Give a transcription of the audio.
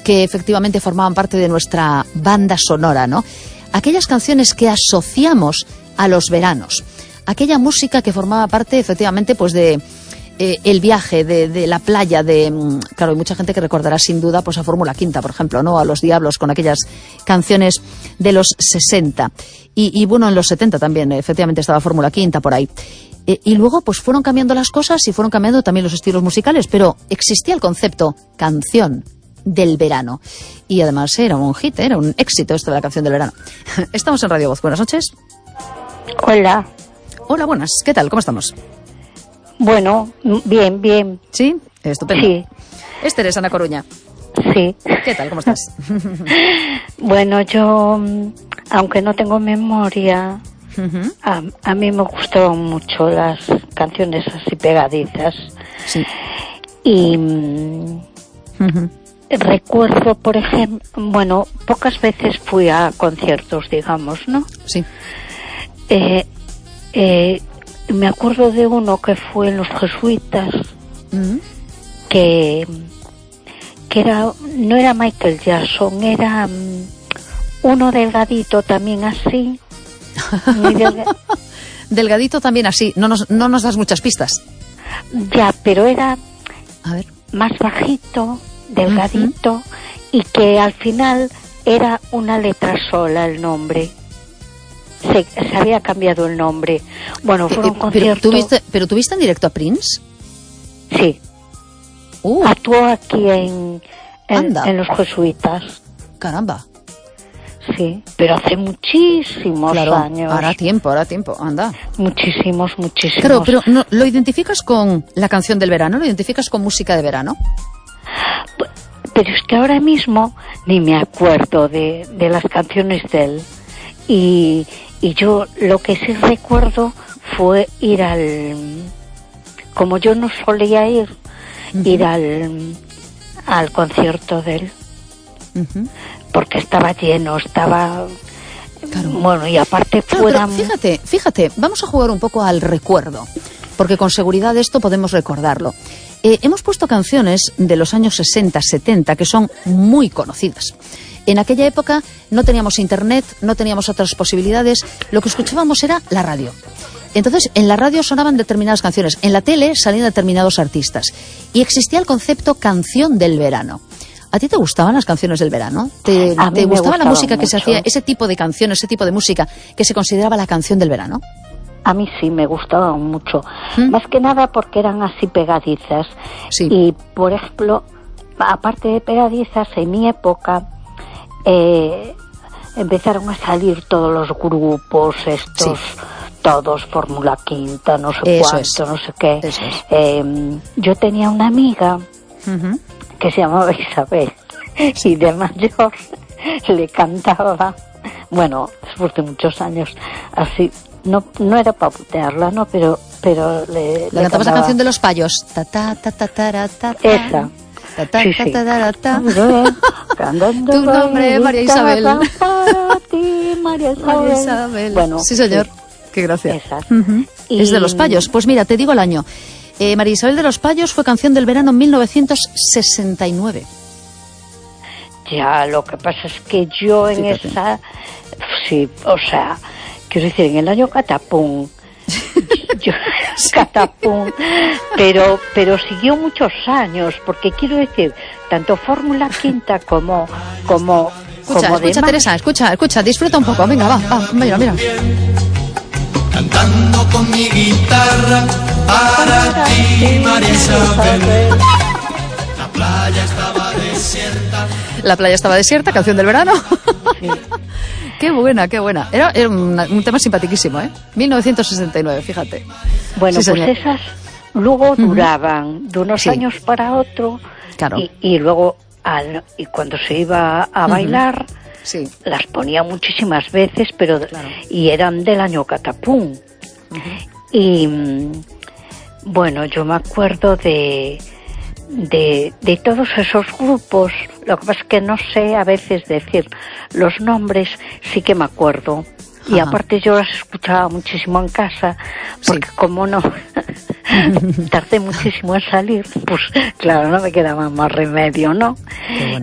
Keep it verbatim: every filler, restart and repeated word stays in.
que efectivamente formaban parte de nuestra banda sonora, ¿no? Aquellas canciones que asociamos a los veranos, aquella música que formaba parte efectivamente pues de eh, el viaje, de, de la playa, de claro, hay mucha gente que recordará sin duda pues a Fórmula Quinta, por ejemplo, ¿no? A los Diablos con aquellas canciones de los sesenta y, y bueno, en los setenta también efectivamente estaba Fórmula Quinta por ahí. Eh, y luego pues fueron cambiando las cosas y fueron cambiando también los estilos musicales, pero existía el concepto canción del verano. Y además era un hit, era un éxito esto de la canción del verano. Estamos en Radio Voz. Buenas noches. Hola. Hola, buenas. ¿Qué tal? ¿Cómo estamos? Bueno, bien, bien. ¿Sí? Estupendo. Sí. Es Teresa Ana Coruña. Sí. ¿Qué tal? ¿Cómo estás? Bueno, yo, aunque no tengo memoria, uh-huh. a, a mí me gustaban mucho las canciones así pegadizas. Sí. Y... Uh-huh. Recuerdo, por ejemplo, bueno, pocas veces fui a conciertos, digamos, ¿no? Sí. Eh, eh, me acuerdo de uno que fue en los Jesuitas, uh-huh. que, que era, no era Michael Jackson, era um, uno delgadito también así. Muy delga... delgadito también así, no nos, no nos das muchas pistas. Ya, pero era a ver. Más bajito, delgadito, uh-huh. y que al final era una letra sola el nombre. Se, se había cambiado el nombre. Bueno, fue un eh, concierto. Pero tuviste, ¿Pero tuviste en directo a Prince? Sí. Uh. Actuó aquí en, en, en los Jesuitas. Caramba. Sí, pero hace muchísimos claro, años. Ahora tiempo, ahora tiempo, anda. Muchísimos, muchísimos. Claro, pero no, ¿lo identificas con la canción del verano? ¿Lo identificas con música de verano? Pero es que ahora mismo ni me acuerdo de, de las canciones de él. Y, y yo lo que sí recuerdo fue ir al... Como yo no solía ir, uh-huh. ir al, al concierto de él. Uh-huh. Porque estaba lleno, estaba... Claro. Bueno, y aparte fuera... Claro, fíjate, fíjate, vamos a jugar un poco al recuerdo, porque con seguridad esto podemos recordarlo. Eh, hemos puesto canciones de los años sesenta, setenta, que son muy conocidas. En aquella época no teníamos internet, no teníamos otras posibilidades, lo que escuchábamos era la radio. Entonces, en la radio sonaban determinadas canciones, en la tele salían determinados artistas, y existía el concepto canción del verano. ¿A ti te gustaban las canciones del verano? ¿Te, te gustaba la música que se hacía, ese tipo de canción, ese tipo de música que se consideraba la canción del verano? A mí sí, me gustaban mucho. ¿Mm? Más que nada porque eran así pegadizas. Sí. Y, por ejemplo, aparte de pegadizas, en mi época eh, empezaron a salir todos los grupos estos, sí. todos, Fórmula Quinta, no sé Eso cuánto, es. no sé qué. Eso es. Eh, yo tenía una amiga... Uh-huh. que se llamaba Isabel, y de mayor le cantaba, bueno, después de muchos años, así, no no era para putearla, no, pero pero le, le cantaba la canción de los payos, ta ta ta ta ta ta, esa, ta ta sí, ta sí. ta ta ta. Tu nombre, María Isabel. Para ti, María Isabel. María Isabel. Bueno, sí señor, sí. Qué gracia. Esas. Uh-huh. Y... es de los payos. Pues mira, te digo el año. Eh, María Isabel de los Payos fue canción del verano en mil novecientos sesenta y nueve. Ya, lo que pasa es que yo en Fíjate. esa... Sí, o sea, quiero decir, en el año catapum... yo, sí. Catapum, pero, pero siguió muchos años, porque quiero decir, tanto Fórmula Quinta como... como escucha, como escucha, Teresa, escucha, escucha, disfruta un poco, venga, va, va, mira, mira. Cantando con mi guitarra para ti, María Isabel. La playa estaba desierta. La playa estaba desierta, canción del verano. Sí. Qué buena, qué buena. Era, era un, un tema simpaticísimo, ¿eh? mil novecientos sesenta y nueve, fíjate. Bueno, sí, pues señor. esas luego duraban de unos sí. años para otro. Claro. Y, y luego, al, y cuando se iba a bailar... Uh-huh. Sí. Las ponía muchísimas veces, pero claro. y eran del año catapum. Uh-huh. Y bueno, yo me acuerdo de, de de todos esos grupos. Lo que pasa es que no sé a veces decir los nombres, sí que me acuerdo. Y Ajá. aparte yo las escuchaba muchísimo en casa, porque sí. como no tardé muchísimo en salir, pues claro, no me quedaba más remedio, ¿no?